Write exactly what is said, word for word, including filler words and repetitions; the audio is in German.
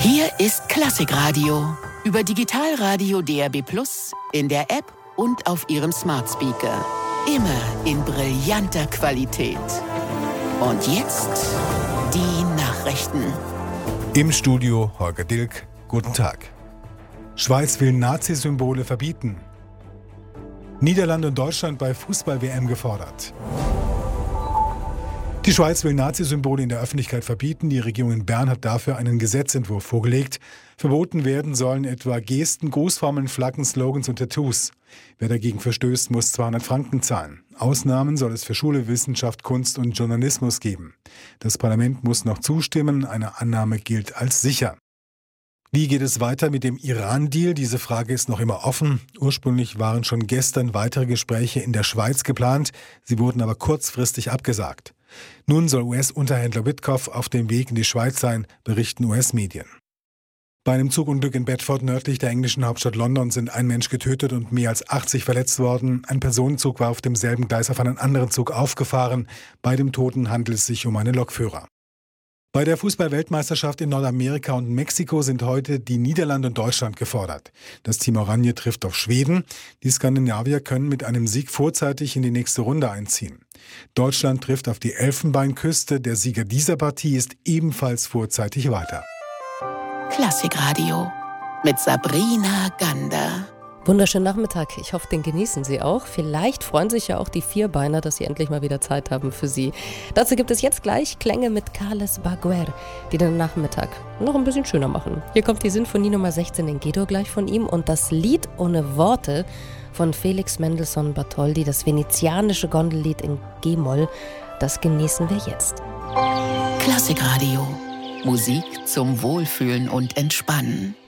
Hier ist Klassikradio über Digitalradio D A B plus, in der App und auf Ihrem Smart Speaker. Immer in brillanter Qualität. Und jetzt die Nachrichten. Im Studio Holger Dilk. Guten Tag. Schweiz will Nazi-Symbole verbieten. Niederlande und Deutschland bei Fußball-W M gefordert. Die Schweiz will Nazi-Symbole in der Öffentlichkeit verbieten. Die Regierung in Bern hat dafür einen Gesetzentwurf vorgelegt. Verboten werden sollen etwa Gesten, Grußformeln, Flaggen, Slogans und Tattoos. Wer dagegen verstößt, muss zweihundert Franken zahlen. Ausnahmen soll es für Schule, Wissenschaft, Kunst und Journalismus geben. Das Parlament muss noch zustimmen. Eine Annahme gilt als sicher. Wie geht es weiter mit dem Iran-Deal? Diese Frage ist noch immer offen. Ursprünglich waren schon gestern weitere Gespräche in der Schweiz geplant. Sie wurden aber kurzfristig abgesagt. Nun soll U S-Unterhändler Witkoff auf dem Weg in die Schweiz sein, berichten U S-Medien. Bei einem Zugunglück in Bedford nördlich der englischen Hauptstadt London sind ein Mensch getötet und mehr als achtzig verletzt worden. Ein Personenzug war auf demselben Gleis auf einen anderen Zug aufgefahren. Bei dem Toten handelt es sich um einen Lokführer. Bei der Fußball-Weltmeisterschaft in Nordamerika und Mexiko sind heute die Niederlande und Deutschland gefordert. Das Team Oranje trifft auf Schweden. Die Skandinavier können mit einem Sieg vorzeitig in die nächste Runde einziehen. Deutschland trifft auf die Elfenbeinküste. Der Sieger dieser Partie ist ebenfalls vorzeitig weiter. Klassikradio mit Sabrina Gander. Wunderschönen Nachmittag. Ich hoffe, den genießen Sie auch. Vielleicht freuen sich ja auch die Vierbeiner, dass sie endlich mal wieder Zeit haben für Sie. Dazu gibt es jetzt gleich Klänge mit Carles Baguer, die den Nachmittag noch ein bisschen schöner machen. Hier kommt die Sinfonie Nummer sechzehn in G-Dur gleich von ihm und das Lied ohne Worte von Felix Mendelssohn Bartholdy, das venezianische Gondellied in G-Moll. Das genießen wir jetzt. Klassikradio. Musik zum Wohlfühlen und Entspannen.